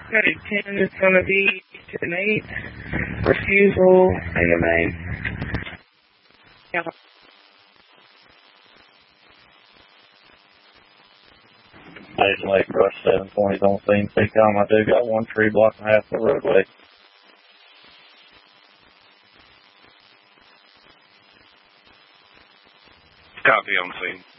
Code 10 is going to be an 8. Refusal, AMA. Yeah. Station Lake Rush 720's on scene. CCOM, I do got one tree blocking half the roadway. Copy on scene.